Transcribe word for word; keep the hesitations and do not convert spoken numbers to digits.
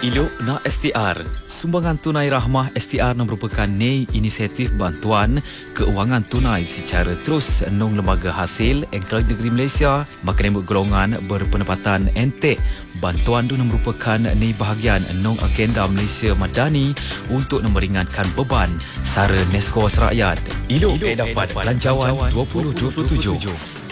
Ilok na S T R. Sumbangan tunai rahmah S T R merupakan nei inisiatif bantuan keuangan tunai secara terus nong lembaga hasil Engkau Negeri Malaysia makan embut golongan berpendapatan entek. Bantuan itu merupakan nei bahagian nong agenda Malaysia Madani untuk meringankan beban sara Neskos rakyat. Ilok dapat belanjawan dua ribu dua puluh tujuh.